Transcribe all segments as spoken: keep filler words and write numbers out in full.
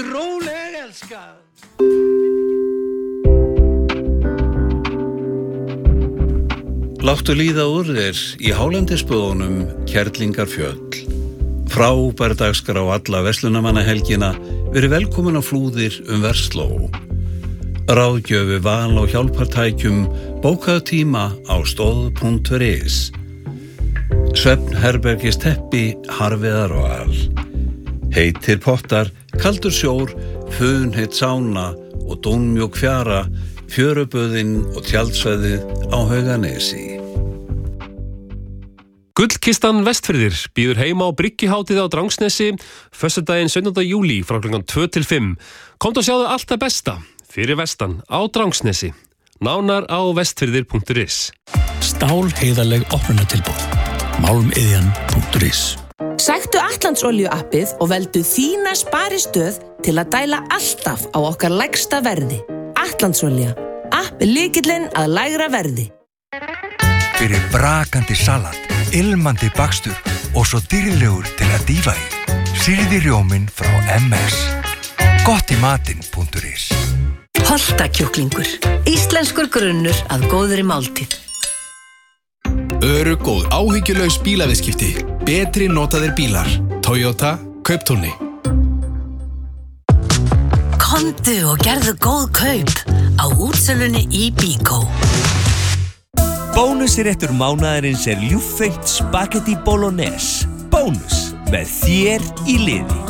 róleg, elskað. Láttu líða úr þér í hálendisböðunum Kerlingarfjöll. Frábær dagskrá alla verslunarmannahelgina, verið velkomin á Flúðir um Versló. Ráðgjöfi, val og hjálpartækjum, bókaðu tíma á stoð punktur is. Svefn, herbergis, teppi, harfiðar og al. Heitir pottar, kaldur sjór, funheit sána og dónmjók fjara, fjöruböðin og tjaldsvæðið á Hauganesi. Gullkistan Vestfirðir býður heima á Bryggjuhátíð á Drangsnesi föstudaginn sautjánda júlí frá klukkan tvö til fimm. Komdu að sjáðu allt það besta fyrir vestan á Drangsnesi. Nánar á vestfirðir punktur is. Stál heiðarleg opnunartilboð. málmiðjan punktur is. Sæktu Atlantsolíu appið og veldu þína sparistöð til að dæla alltaf á okkar lægsta verði. Atlantsolía. App er lykillinn að lægra verði. Fyrir brakandi salat, ilmandi bakstur og svo dýrlegur til að dýfa í. Sýrði rjóminn frá M S. gott í matinn punktur is. Holtakjúklingur. Íslenskur grunnur að góðri máltíð. Örugg og áhyggjulaus bílaviðskipti. Betri notaðir bílar. Toyota Kauptúni. Komdu og gerðu góð kaup á útsölunni í Bíkó. Bónusréttur mánaðarins er ljúffengt spagetti bolognese. Bónus með þér í liði.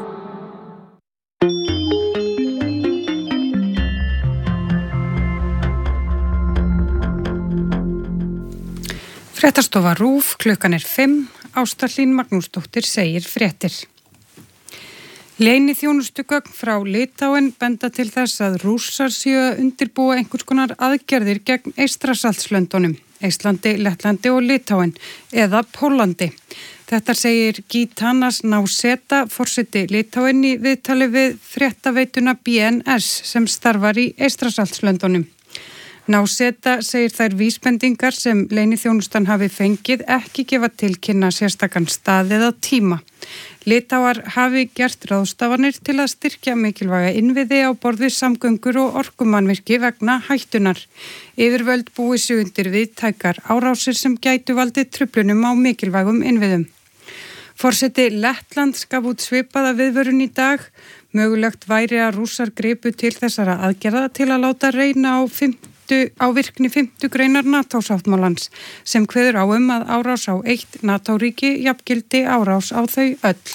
Fréttastofa RÚV, klukkan er fimm, Ásta Hlín Magnúsdóttir segir fréttir. Leyniþjónustugögn frá Litáen benda til þess að Rússar séu að undirbúa einhvers konar aðgerðir gegn Eystrasaltslöndunum, Eistlandi, Lettlandi og Litáen eða Póllandi. Þetta segir Gitanas Nausėda, forseti Litáen í viðtali við fréttaveituna B N S sem starfar í Eystrasaltslöndunum. Nausėda segir þær vísbendingar sem leyniþjónustan hafi fengið ekki gefa til kynna sérstakan stað eða tíma. Litáar hafi gert ráðstafanir til að styrkja mikilvæga innviði á borð við samgöngur og orkumannvirki vegna hættunar. Yfirvöld búi sig undir viðtækar árásir sem gætu valdið truflunum á mikilvægum innviðum. Forseti Lettlands gaf út svipaða viðvörun í dag. Mögulegt væri að Rússar gripu til þessara aðgerða til að láta reyna á fimmtu á virkni fimmtu greinar NATO-sáttmálans sem kveður á um að árás á eitt NATO-ríki jafngildi árás á þau öll.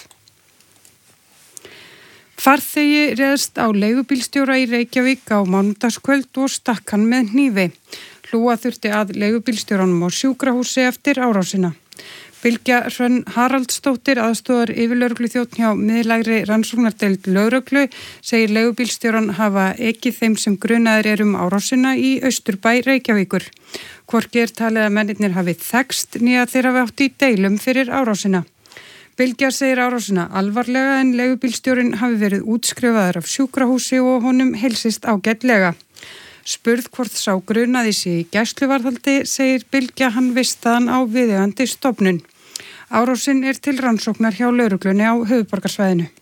Farþegi réðst á leigubílstjóra í Reykjavík á mánudagskvöld og stakk hann með hnífi. Hlúa þurfti að leigubílstjóranum á sjúkrahúsi eftir árásina. Bylgja Hrönn Haraldsdóttir, aðstoðar yfirlögregluþjónn hjá miðlægri rannsóknardeild lögreglu, segir leigubílstjóran hafa ekið þeim sem grunaðir er um árásina í Austurbæ Reykjavíkur. Hvorki er talið að mennirnir hafi þekkst né að þeir hafi átt í deilum fyrir árásina. Bylgja segir árásina alvarlega en leigubílstjórin hafi verið útskrifaður af sjúkrahúsi og honum heilsist ágætlega. Spurð hvort sá grunaði sig í gæsluvarðhaldi segir Bylgja hann vistaðan á viðeigandi stofnun. Árásin er til rannsóknar hjá lögreglunni á höfuðborgarsvæðinu.